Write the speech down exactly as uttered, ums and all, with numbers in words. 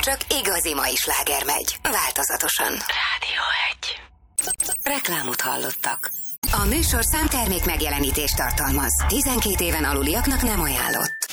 csak igazi mai sláger megy, változatosan. Rádió egy. Reklámot hallottak. A műsorszám termék megjelenítést tartalmaz. tizenkét éven aluliaknak nem ajánlott.